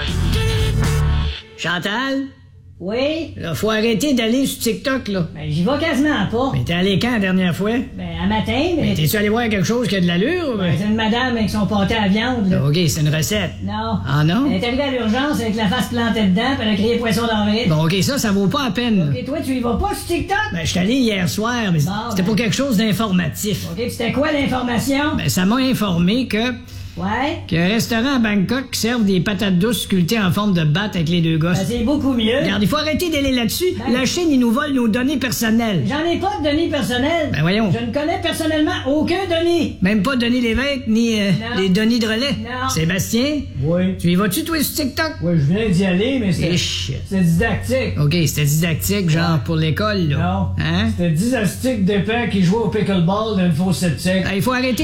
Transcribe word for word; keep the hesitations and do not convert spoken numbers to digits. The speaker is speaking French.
Chantal? Oui? Là, faut arrêter d'aller sur TikTok, là. Ben, j'y vais quasiment pas. Mais t'es allé quand la dernière fois? Ben, à matin, mais... Mais t'es-tu allé voir quelque chose qui a de l'allure? Ben, c'est une madame avec son pâté à viande, là. OK, c'est une recette. Non. Ah non? Elle est arrivée à l'urgence avec la face plantée dedans, puis elle a crié poisson d'avril. Bon, OK, ça, ça vaut pas la peine. OK, toi, tu y vas pas sur TikTok? Ben, je suis allé hier soir, mais Bon, c'était ben. pour quelque chose d'informatif. OK, puis c'était quoi l'information? Ben, ça m'a informé que... Ouais? qu'il y a un restaurant à Bangkok qui serve des patates douces sculptées en forme de batte avec les deux gosses. Ben, c'est beaucoup mieux. Regarde, il faut arrêter d'aller là-dessus. Ben. La Chine, ils nous volent nos données personnelles. J'en ai pas de données personnelles. Ben voyons. Je ne connais personnellement aucun donné. Même pas Denis Lévesque, ni euh, Non. les Denis de relais. Non. Sébastien, Oui. tu y vas-tu, toi, sur TikTok? Oui, je viens d'y aller, mais c'était... Ish. C'était didactique. OK, c'était didactique, genre pour l'école, là. Non. Hein? C'était didactique d'épais qui jouait au pickleball d'une fausse sceptique. Il faut arrêter